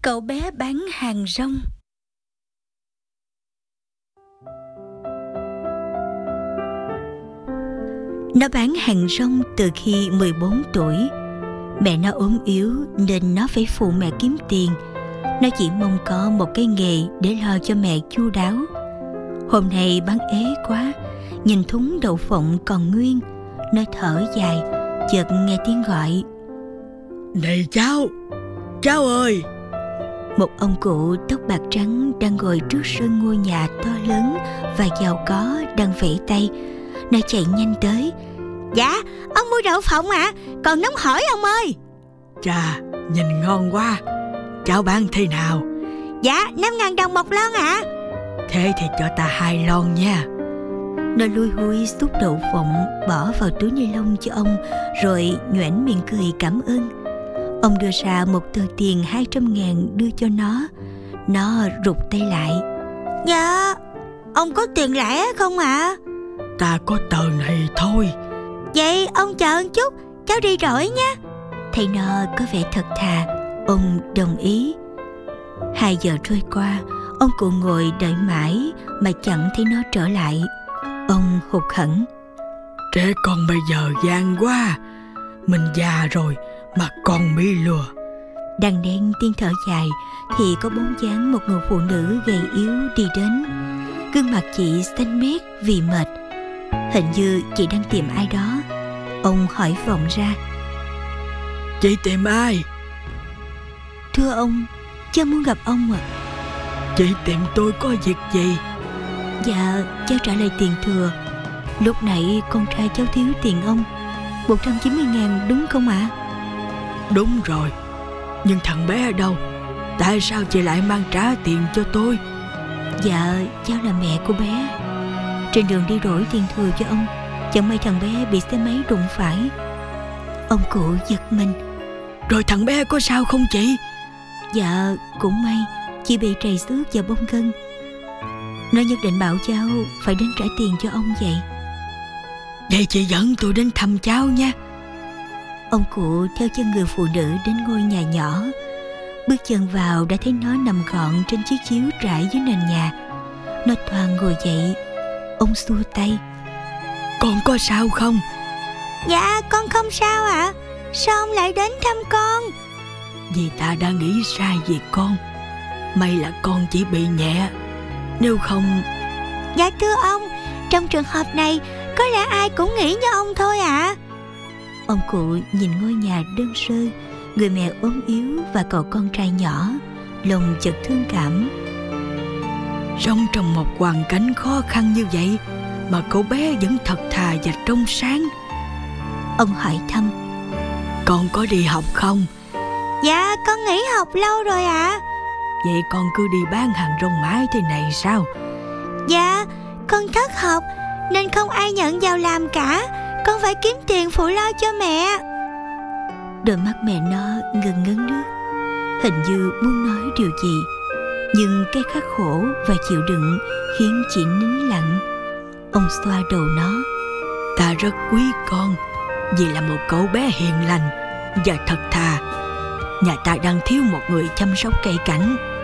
Cậu bé bán hàng rong. Nó bán hàng rong từ khi 14 tuổi. Mẹ nó ốm yếu nên nó phải phụ mẹ kiếm tiền. Nó chỉ mong có một cái nghề để lo cho mẹ chu đáo. Hôm nay bán ế quá, nhìn thúng đậu phộng còn nguyên, nó thở dài, chợt nghe tiếng gọi. Này cháu, cháu ơi! Một ông cụ tóc bạc trắng đang ngồi trước sân ngôi nhà to lớn và giàu có đang vẫy tay. Nó chạy nhanh tới. Dạ, ông mua đậu phộng ạ, còn nóng hổi ông ơi. Chà, nhìn ngon quá. Cháu bán thế nào? Dạ, 5.000 đồng một lon ạ. Thế thì cho ta 2 lon nha. Nó lui hui xúc đậu phộng bỏ vào túi ni lông cho ông, rồi nhoẻn miệng cười cảm ơn. Ông đưa ra một tờ tiền 200.000 đưa cho nó. Nó rụt tay lại. Dạ, ông có tiền lẻ không ạ? Ta có tờ này thôi. Vậy ông chờ một chút, cháu đi rồi nhé. Thấy nó có vẻ thật thà, ông đồng ý. 2 giờ trôi qua, ông cụ ngồi đợi mãi mà chẳng thấy nó trở lại. Ông hụt hẫng. Trẻ con bây giờ gian quá. Mình già rồi mà còn bị lừa. Đang đen tiếng thở dài thì có bóng dáng một người phụ nữ gầy yếu đi đến. Gương mặt chị xanh mét vì mệt. Hình như chị đang tìm ai đó. Ông hỏi vọng ra. Chị tìm ai? Thưa ông, cháu muốn gặp ông ạ. Chị tìm tôi có việc gì? Dạ, cháu trả lại tiền thừa. Lúc nãy con trai cháu thiếu tiền ông 190.000 đúng không ạ? Đúng rồi. Nhưng thằng bé ở đâu? Tại sao chị lại mang trả tiền cho tôi? Dạ, cháu là mẹ của bé. Trên đường đi đổi tiền thừa cho ông, chẳng may thằng bé bị xe máy đụng phải. Ông cụ giật mình. Rồi thằng bé có sao không chị? Dạ, cũng may, chỉ bị trầy xước và bong gân. Nó nhất định bảo cháu phải đến trả tiền cho ông vậy. Vậy chị dẫn tôi đến thăm cháu nha. Ông cụ theo chân người phụ nữ đến ngôi nhà nhỏ. Bước chân vào đã thấy nó nằm gọn trên chiếc chiếu trải dưới nền nhà. Nó toàn ngồi dậy. Ông xua tay. Con có sao không? Dạ, con không sao ạ. Sao ông lại đến thăm con? Vì ta đã nghĩ sai về con. May là con chỉ bị nhẹ. Nếu không... Dạ thưa ông, trong trường hợp này có lẽ ai cũng nghĩ như ông thôi ạ. Ông cụ nhìn ngôi nhà đơn sơ, người mẹ ốm yếu và cậu con trai nhỏ, lòng chợt thương cảm. Sống trong một hoàn cảnh khó khăn như vậy mà cậu bé vẫn thật thà và trong sáng. Ông hỏi thăm. Con có đi học không? Dạ, con nghỉ học lâu rồi ạ. Vậy con cứ đi bán hàng rong mãi thế này sao? Dạ, con thất học nên không ai nhận vào làm cả. Con phải kiếm tiền phụ lo cho mẹ. Đôi mắt mẹ nó ngần ngấn nước, hình như muốn nói điều gì, nhưng cái khắc khổ và chịu đựng khiến chị nín lặng. Ông xoa đầu nó. Ta rất quý con vì là một cậu bé hiền lành và thật thà. Nhà ta đang thiếu một người chăm sóc cây cảnh.